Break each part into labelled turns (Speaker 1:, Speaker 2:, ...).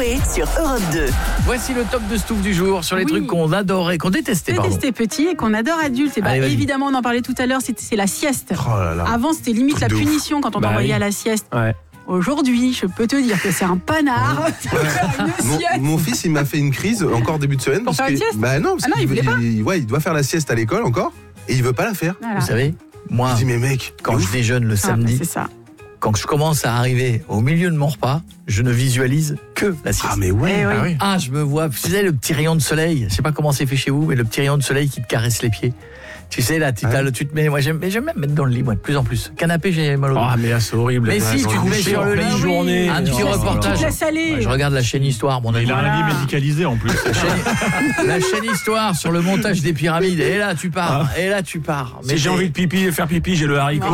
Speaker 1: Coé sur Europe 2.
Speaker 2: Voici le top de Stouff du jour sur les trucs qu'on adorait, qu'on détestait.
Speaker 3: Détestait petit et qu'on adore adulte. Et
Speaker 2: Allez,
Speaker 3: évidemment, on en parlait tout à l'heure, c'est la sieste.
Speaker 4: Oh là là.
Speaker 3: Avant, c'était limite la punition quand on t'envoyait à la sieste.
Speaker 5: Ouais.
Speaker 3: Aujourd'hui, je peux te dire que c'est un panard.
Speaker 4: Mon fils, il m'a fait une crise encore début de semaine.
Speaker 3: Pour faire une sieste
Speaker 4: Bah non, parce
Speaker 3: il voulait pas.
Speaker 4: il doit faire la sieste à l'école encore et il veut pas la faire.
Speaker 3: Voilà.
Speaker 2: Vous savez, moi,
Speaker 4: Je dis mais mec,
Speaker 2: quand je déjeune le samedi,
Speaker 3: c'est ça.
Speaker 2: quand je commence à arriver au milieu de mon repas, je ne visualise que la sieste.
Speaker 4: ah mais ouais.
Speaker 3: Eh oui.
Speaker 2: Ah, je me vois, vous savez, le petit rayon de soleil, je sais pas comment c'est fait chez vous, mais le petit rayon de soleil qui te caresse les pieds. Tu sais, là, tu te mets, moi j'aime même mettre dans le lit, moi, de plus en plus. Canapé, j'ai mal au dos.
Speaker 5: Ah, mais là, c'est horrible.
Speaker 2: Mais si, tu te mets sur le lit,
Speaker 5: journée.
Speaker 2: un petit reportage.
Speaker 3: Tu te laisses aller.
Speaker 2: Ouais, je regarde la chaîne Histoire, mon ami.
Speaker 6: Il a un lit médicalisé en plus.
Speaker 2: La chaîne Histoire sur le montage des pyramides. Et là, tu pars. Et là, tu pars.
Speaker 5: Si j'ai envie de faire pipi, j'ai le haricot.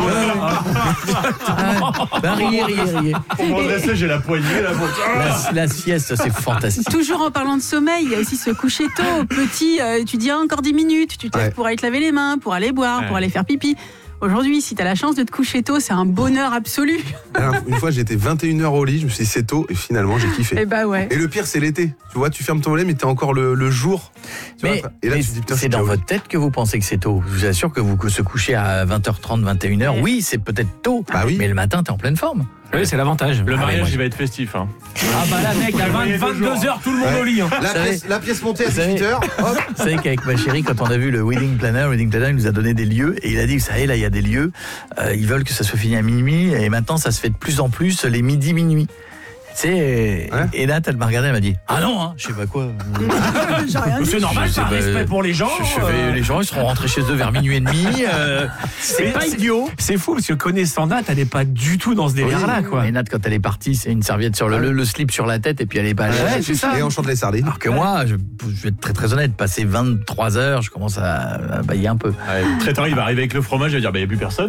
Speaker 2: Bah, riez.
Speaker 6: Pour me redresser, j'ai la poignée là.
Speaker 2: La sieste, c'est fantastique.
Speaker 3: Toujours en parlant de sommeil, il y a aussi se coucher tôt. Petit, tu dis encore 10 minutes, tu te lèves pour aller te laver les mains, pour aller boire, pour aller faire pipi. Aujourd'hui, si tu as la chance de te coucher tôt, c'est un bonheur absolu.
Speaker 4: Alors, une fois, j'étais 21h au lit, je me suis dit c'est tôt et finalement j'ai kiffé.
Speaker 3: Et bah ouais.
Speaker 4: Et le pire, c'est l'été. Tu vois, tu fermes ton lait, mais t'es encore le jour. Tu
Speaker 2: Mais,
Speaker 4: vois, et là, tu te dis putain,
Speaker 2: c'est dans
Speaker 4: chaud.
Speaker 2: votre tête que vous pensez que c'est tôt. Je vous assure que vous se couchez à 20h30, 21h. Oui, c'est peut-être tôt.
Speaker 4: Bah oui.
Speaker 2: Mais le matin, t'es en pleine forme.
Speaker 5: Oui, c'est l'avantage.
Speaker 6: Le mariage,
Speaker 2: moi,
Speaker 6: il va être festif. Hein.
Speaker 5: Ah bah là, mec, à 22h, tout le monde au lit. Hein.
Speaker 4: La pièce montée à
Speaker 2: Vous savez-
Speaker 4: 18h. Hop.
Speaker 2: Vous savez qu'avec ma chérie, quand on a vu le wedding planner, il nous a donné des lieux et il a dit, vous savez, là, il y a des lieux, ils veulent que ça soit fini à minuit et maintenant, ça se fait de plus en plus les midi-minuit. Tu sais, et là, elle m'a regardé, elle m'a dit, ah non, hein, je sais pas quoi.
Speaker 3: J'ai rien dit.
Speaker 5: C'est normal,
Speaker 2: Je sais
Speaker 5: par
Speaker 2: pas,
Speaker 5: respect pour les gens.
Speaker 2: Les gens, ils seront rentrés chez eux vers minuit et demi. C'est pas idiot.
Speaker 5: C'est fou parce que connaissant Nat, elle n'est pas du tout dans ce délire-là, quoi.
Speaker 2: Et Nat, quand elle est partie, c'est une serviette sur le slip sur la tête et puis elle est pas allée.
Speaker 5: Ouais, c'est ça.
Speaker 4: Et on chante les sardines.
Speaker 2: Alors que moi, je vais être très très honnête, passer 23 heures, je commence à bailler un peu.
Speaker 6: Très tard, il va arriver avec le fromage, il va dire, il n'y a plus personne.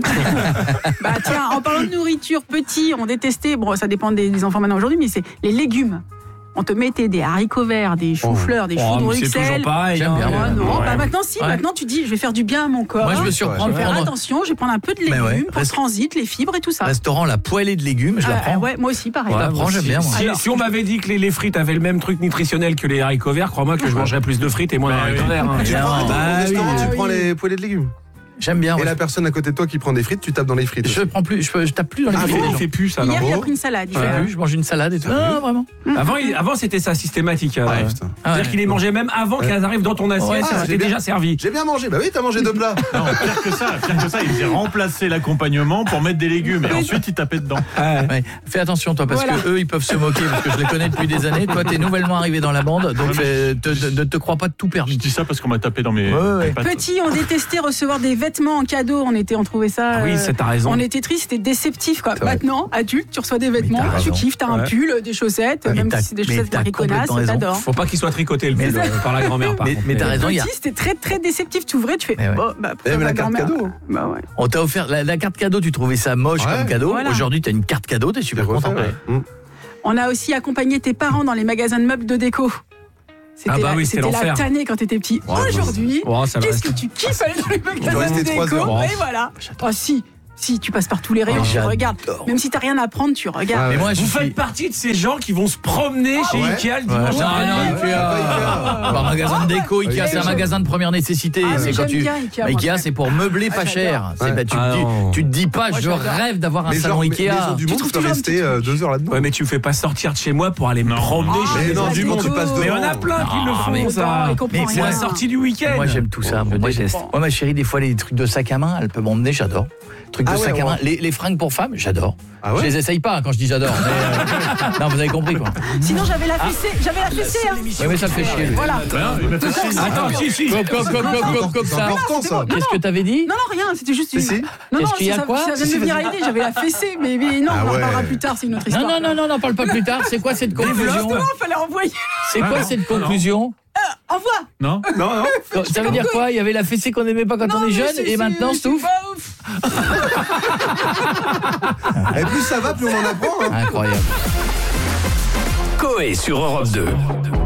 Speaker 3: Bah tiens, en parlant de nourriture, petit, on détestait, bon ça dépend des enfants maintenant aujourd'hui, mais c'est les légumes. On te mettait des haricots verts, des choux-fleurs, des choux de
Speaker 5: mais c'est toujours
Speaker 3: Bruxelles.
Speaker 5: pareil.
Speaker 2: J'aime bien.
Speaker 3: Ah non,
Speaker 5: Ouais.
Speaker 3: bah maintenant si,
Speaker 2: Ouais.
Speaker 3: maintenant tu dis je vais faire du bien à mon corps.
Speaker 2: Moi, je me surprends de
Speaker 3: Je vais faire
Speaker 2: prendre
Speaker 3: attention, je vais prendre un peu de légumes
Speaker 2: ouais,
Speaker 3: pour transit, les fibres et tout ça.
Speaker 2: restaurant la poêlée de légumes, je la prends.
Speaker 3: Ouais, moi aussi pareil.
Speaker 2: Je la prends, j'aime bien. Moi.
Speaker 5: Si on m'avait dit que les frites avaient le même truc nutritionnel que les haricots verts, crois-moi que je mangerais plus de frites et moins de haricots verts. hein.
Speaker 4: Tu prends,
Speaker 2: Bah
Speaker 4: au restaurant,
Speaker 2: oui.
Speaker 4: tu prends les poêlées de légumes.
Speaker 2: J'aime bien.
Speaker 4: Et
Speaker 2: ouais.
Speaker 4: la personne à côté de toi qui prend des frites, tu tapes dans les frites.
Speaker 2: Je prends plus, je tape plus dans les
Speaker 4: Ah
Speaker 2: frites
Speaker 4: bon,
Speaker 2: des
Speaker 5: Il
Speaker 2: gens.
Speaker 5: fait plus ça, non
Speaker 3: Hier, il a pris une salade.
Speaker 2: Je fais plus, je mange une salade et tout. Non, vraiment.
Speaker 5: Avant, c'était ça systématique.
Speaker 4: Ouais, putain.
Speaker 5: C'est-à-dire qu'il les mangeait même avant qu'elles arrivent dans ton assiette,
Speaker 2: Ouais,
Speaker 5: ça
Speaker 4: j'ai
Speaker 5: c'était
Speaker 4: bien-
Speaker 5: déjà servi.
Speaker 4: J'ai bien mangé. Bah oui, t'as mangé deux plats.
Speaker 6: Non, pire que ça, il faisait remplacer l'accompagnement pour mettre des légumes et ensuite il tapait dedans.
Speaker 2: Ouais. Fais attention toi parce que eux ils peuvent se moquer parce que je les connais depuis des années. Toi t'es nouvellement arrivé dans la bande donc ne te crois pas de tout
Speaker 6: Je
Speaker 2: permis.
Speaker 6: dis ça parce qu'on m'a tapé dans mes pattes.
Speaker 3: Petit, on détestait recevoir des vêtements en cadeau. On trouvait ça.
Speaker 5: Ah oui, t'as raison.
Speaker 3: On était triste, c'était déceptif quoi.
Speaker 4: vrai.
Speaker 3: Maintenant, adulte, tu reçois des vêtements,
Speaker 2: t'as
Speaker 3: tu
Speaker 2: raison.
Speaker 3: kiffes, t'as un
Speaker 5: Ouais.
Speaker 3: pull, des chaussettes,
Speaker 2: Mais
Speaker 3: même
Speaker 2: t'as-
Speaker 3: si c'est des
Speaker 2: mais
Speaker 3: chaussettes
Speaker 2: t'as
Speaker 3: marquées connasses,
Speaker 2: complètement raison.
Speaker 3: t'adores.
Speaker 5: Faut pas qu'il soit tricoté le pull par la grand-mère. par contre.
Speaker 2: Mais t'as raison, il y a.
Speaker 3: Petit, c'était très très déceptif. Tu ouvrais, tu fais.
Speaker 2: Mais ouais.
Speaker 3: Oh, bah,
Speaker 4: Mais la
Speaker 3: ma
Speaker 4: carte
Speaker 3: grand-mère.
Speaker 4: cadeau.
Speaker 3: Bah ouais.
Speaker 2: On t'a offert la carte cadeau, tu trouvais ça moche
Speaker 4: Ouais.
Speaker 2: comme cadeau.
Speaker 3: Voilà.
Speaker 2: Aujourd'hui, t'as une carte cadeau, t'es super content.
Speaker 3: On a aussi accompagné tes parents dans les magasins de meubles de déco.
Speaker 5: Ah bah oui, c'était
Speaker 3: la
Speaker 5: l'enfer.
Speaker 3: tannée quand t'étais petit. Aujourd'hui,
Speaker 5: Oh, ça va
Speaker 3: qu'est-ce que
Speaker 5: rester.
Speaker 3: tu kiffes aller dans les
Speaker 4: dois
Speaker 3: magasins de
Speaker 4: rester 3
Speaker 3: déco
Speaker 4: heures.
Speaker 3: Et voilà. Oh si, tu passes par tous les rayons, tu
Speaker 2: j'adore.
Speaker 3: regardes. Même si t'as rien à prendre, tu regardes.
Speaker 2: Mais moi, je
Speaker 5: Vous
Speaker 2: suis.
Speaker 5: faites partie de ces gens qui vont se promener chez
Speaker 4: ouais.
Speaker 5: Ikea le
Speaker 2: Ouais,
Speaker 5: dimanche.
Speaker 2: non, Ikea. Un magasin de déco, Ikea, c'est un magasin de première nécessité.
Speaker 3: Ah,
Speaker 2: C'est
Speaker 3: mais
Speaker 2: quand
Speaker 3: j'aime
Speaker 2: tu.
Speaker 3: bien Ikea, moi,
Speaker 2: Ikea, c'est pour meubler pas cher. C'est- bah, tu te dis pas, je rêve d'avoir un
Speaker 4: Mais
Speaker 2: salon
Speaker 4: genre,
Speaker 2: Ikea.
Speaker 4: Maison du Monde, tu peux rester 2 heures là-dedans.
Speaker 5: Ouais, mais tu me fais pas sortir de chez moi pour aller me promener
Speaker 4: Mais
Speaker 5: chez
Speaker 4: non,
Speaker 5: les
Speaker 4: du Monde, tu
Speaker 3: déco.
Speaker 4: passes devant.
Speaker 5: Mais on a plein qui le
Speaker 2: mais
Speaker 5: font, ça.
Speaker 3: il comprend
Speaker 5: C'est la
Speaker 3: rien.
Speaker 5: sortie du week-end.
Speaker 2: Moi j'aime tout ça,
Speaker 5: Moi,
Speaker 2: moi,
Speaker 5: déteste.
Speaker 2: moi ma chérie des fois les trucs de sac à main elle peut m'emmener, j'adore. Trucs de
Speaker 4: Ah ouais,
Speaker 2: sac à main,
Speaker 4: ouais.
Speaker 2: les fringues pour femmes, j'adore.
Speaker 4: Ah ouais
Speaker 2: Je les essaye pas hein, quand je dis j'adore. Mais, non vous avez compris quoi.
Speaker 3: Sinon, j'avais la fessée. Hein.
Speaker 2: Ouais, mais ça me fait chier. lui.
Speaker 3: Voilà.
Speaker 6: Il m'a fait chier.
Speaker 5: Attends, si.
Speaker 2: Comme
Speaker 4: C'est
Speaker 2: ça.
Speaker 4: important ça.
Speaker 2: Qu'est-ce que t'avais dit?
Speaker 3: Non, rien, c'était juste une.
Speaker 4: Si.
Speaker 3: Non,
Speaker 2: Qu'est-ce qu'il y a,
Speaker 3: ça,
Speaker 2: quoi
Speaker 3: ça vient de me venir à l'idée, j'avais la fessée, mais non,
Speaker 4: Ah
Speaker 3: on en
Speaker 4: ouais.
Speaker 3: parlera plus tard, c'est une autre histoire.
Speaker 2: Non, parle pas plus tard. C'est quoi cette conclusion?
Speaker 3: Justement, fallait envoyer.
Speaker 2: C'est quoi cette conclusion?
Speaker 3: Envoie.
Speaker 6: Non.
Speaker 4: Non.
Speaker 2: Ça veut dire quoi? Il y avait la fessée qu'on aimait pas quand
Speaker 3: Non,
Speaker 2: on est
Speaker 3: mais
Speaker 2: jeune
Speaker 3: c'est-
Speaker 2: et maintenant
Speaker 3: c'est
Speaker 2: Stouff.
Speaker 3: pas ouf.
Speaker 4: Et plus ça va, plus on en apprend.
Speaker 2: Incroyable.
Speaker 7: Coé sur Europe 2.